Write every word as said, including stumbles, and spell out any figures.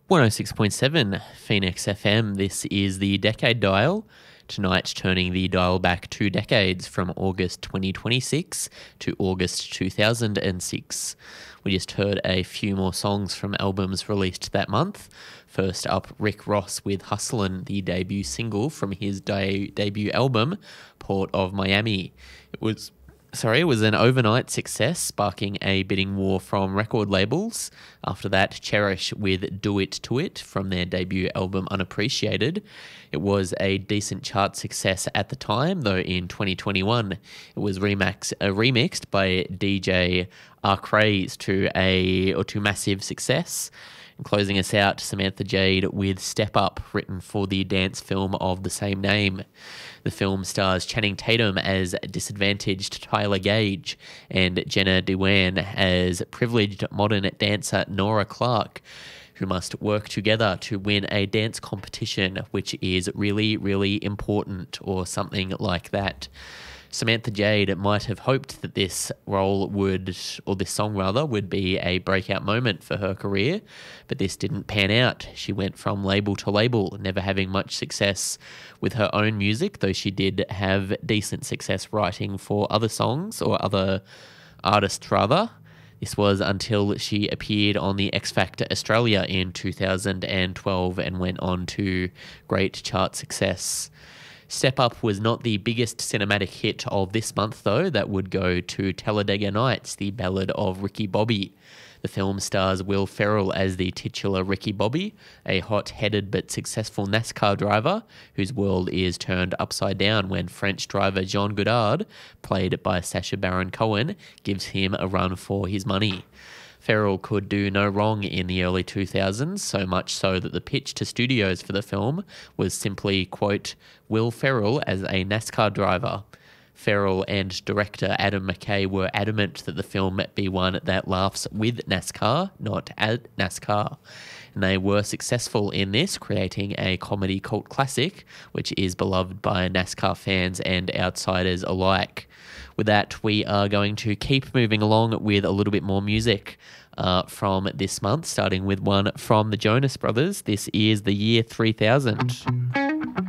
one oh six point seven Phoenix F M. This is the Decade Dial. Tonight, turning the dial back two decades from August twenty twenty-six to August two thousand six. We just heard a few more songs from albums released that month. First up, Rick Ross with Hustlin', the debut single from his de- debut album, Port of Miami. It was Sorry, it was an overnight success, sparking a bidding war from record labels. After that, Cherish with Do It To It from their debut album Unappreciated. It was a decent chart success at the time, though in twenty twenty-one it was remax, uh, remixed by D J R. Craze to a or to massive success. And closing us out, Samantha Jade with Step Up, written for the dance film of the same name. The film stars Channing Tatum as disadvantaged Tyler Gage and Jenna Dewan as privileged modern dancer Nora Clark, who must work together to win a dance competition, which is really, really important, or something like that. Samantha Jade might have hoped that this role would, or this song rather, would be a breakout moment for her career, but this didn't pan out. She went from label to label, never having much success with her own music, though she did have decent success writing for other songs, or other artists rather. This was until she appeared on the X Factor Australia in two thousand twelve and went on to great chart success. Step Up was not the biggest cinematic hit of this month, though. That would go to Talladega Nights, the ballad of Ricky Bobby. The film stars Will Ferrell as the titular Ricky Bobby, a hot-headed but successful NASCAR driver whose world is turned upside down when French driver Jean Godard, played by Sacha Baron Cohen, gives him a run for his money. Ferrell could do no wrong in the early two thousands, so much so that the pitch to studios for the film was simply, quote, Will Ferrell as a NASCAR driver. Ferrell and director Adam McKay were adamant that the film be one that laughs with NASCAR, not at NASCAR. And they were successful in this, creating a comedy cult classic, which is beloved by NASCAR fans and outsiders alike. With that, we are going to keep moving along with a little bit more music uh, from this month, starting with one from the Jonas Brothers. This is The Year three thousand.